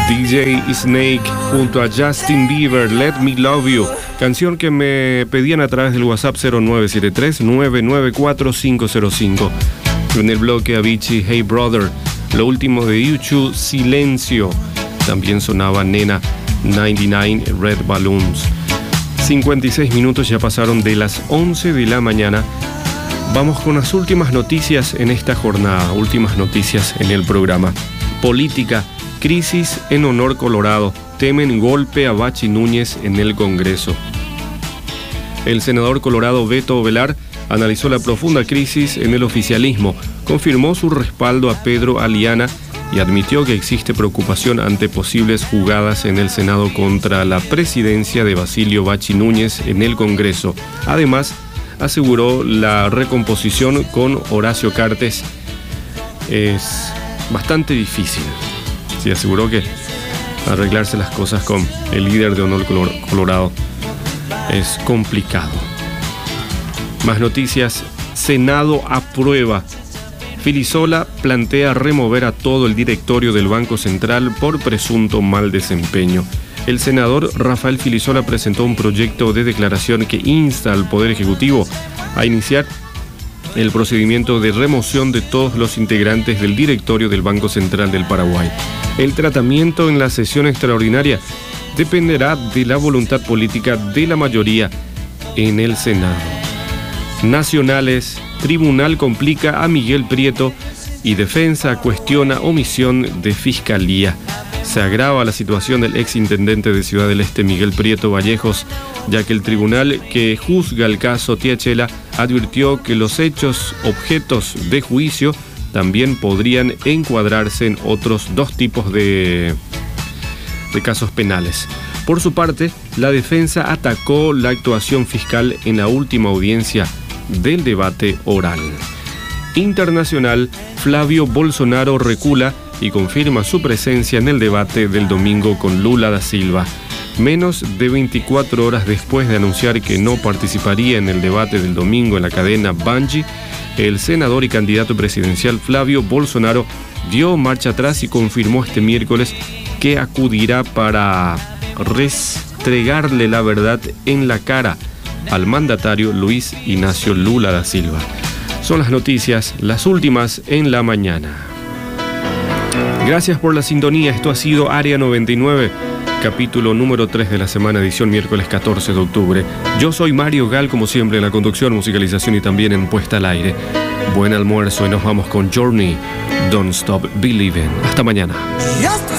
DJ Snake junto a Justin Bieber, Let Me Love You, canción que me pedían a través del WhatsApp 0973-994-505. En el bloque Avicii, Hey Brother, lo último de YouTube, Silencio. También sonaba Nena, 99 Red Balloons. 56 minutos ya pasaron de las 11 de la mañana. Vamos con las últimas noticias en esta jornada, últimas noticias en el programa. Política, crisis en Honor Colorado, temen golpe a Bachi Núñez en el Congreso. El senador colorado Beto Ovelar analizó la profunda crisis en el oficialismo, confirmó su respaldo a Pedro Aliana y admitió que existe preocupación ante posibles jugadas en el Senado contra la presidencia de Basilio Bachi Núñez en el Congreso. Además, aseguró la recomposición con Horacio Cartes es bastante difícil. Sí, aseguró que arreglarse las cosas con el líder de Honor Colorado es complicado. Más noticias. Senado aprueba. Filisola plantea remover a todo el directorio del Banco Central por presunto mal desempeño. El senador Rafael Filisola presentó un proyecto de declaración que insta al Poder Ejecutivo a iniciar el procedimiento de remoción de todos los integrantes del directorio del Banco Central del Paraguay. El tratamiento en la sesión extraordinaria dependerá de la voluntad política de la mayoría en el Senado. Nacionales, tribunal complica a Miguel Prieto y defensa cuestiona omisión de fiscalía. Se agrava la situación del exintendente de Ciudad del Este, Miguel Prieto Vallejos, ya que el tribunal que juzga el caso Tiachela advirtió que los hechos objetos de juicio también podrían encuadrarse en otros dos tipos de casos penales. Por su parte, la defensa atacó la actuación fiscal en la última audiencia del debate oral. Internacional, Flavio Bolsonaro recula y confirma su presencia en el debate del domingo con Lula da Silva. Menos de 24 horas después de anunciar que no participaría en el debate del domingo en la cadena Banji, el senador y candidato presidencial Flavio Bolsonaro dio marcha atrás y confirmó este miércoles que acudirá para restregarle la verdad en la cara al mandatario Luis Ignacio Lula da Silva. Son las noticias, las últimas en la mañana. Gracias por la sintonía. Esto ha sido Área 99, capítulo número 3 de la semana, edición miércoles 14 de octubre. Yo soy Mario Gal, como siempre, en la conducción, musicalización y también en puesta al aire. Buen almuerzo y nos vamos con Journey, Don't Stop Believing. Hasta mañana.